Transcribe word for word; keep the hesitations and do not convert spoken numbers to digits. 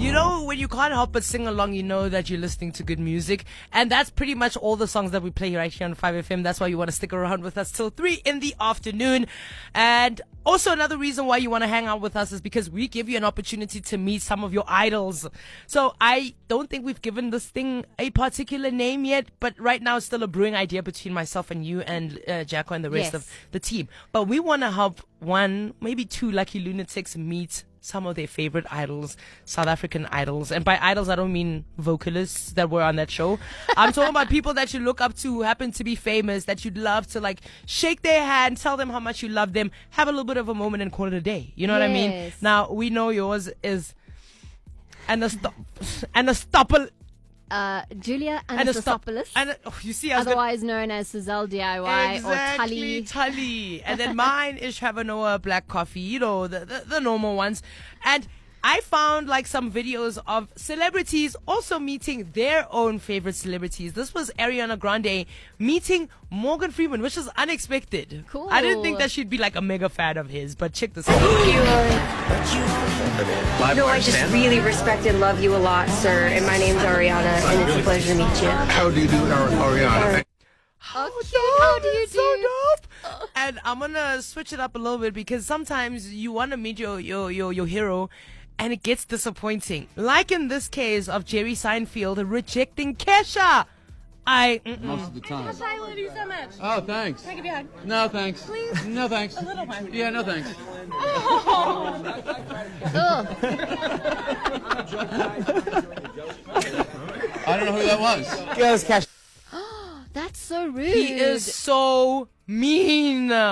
You know, when you can't help but sing along, you know that you're listening to good music. And that's pretty much all the songs that we play right here on five F M. That's why you want to stick around with us till three in the afternoon. And also another reason why you want to hang out with us is because we give you an opportunity to meet some of your idols. So I don't think we've given this thing a particular name yet, but right now it's still a brewing idea between myself and you and uh, Jacko and the rest Yes. of the team. But we want to help one, maybe two lucky lunatics meet some of their favorite idols, South African idols. And by idols, I don't mean vocalists that were on that show. I'm talking about people that you look up to, who happen to be famous, that you'd love to like shake their hand, tell them how much you love them, have a little bit of a moment and call it a day. You know what I mean? Yes. Now, we know yours is Anastop- Anastopol- Uh, Julia Anastop- Anastopoulos, Ana- oh, you see, I was gonna- otherwise known as Suzelle D I Y Exactly, or Tully. Tully. And then mine is Shavanoa Black Coffee, you know, the, the, the normal ones. And I found like some videos of celebrities also meeting their own favorite celebrities. This was Ariana Grande meeting Morgan Freeman, which is unexpected. Cool. I didn't think that she'd be like a mega fan of his, but check this out. No, I just really respect and love you a lot, sir. And my name's Ariana, and it's a pleasure to meet you. How do you do, Ari- Ariana? How cute. How do you It's so do? dope. And I'm gonna switch it up a little bit because sometimes you want to meet your, your, your, your hero and it gets disappointing. Like in this case of Jerry Seinfeld rejecting Kesha. I, mm-mm. Most of the time. I love you so much. Oh, thanks. Can I give you a hug? No, thanks. Please? No, thanks. A little one. Yeah, no, thanks. I don't know who that was. That's so rude. He is so mean.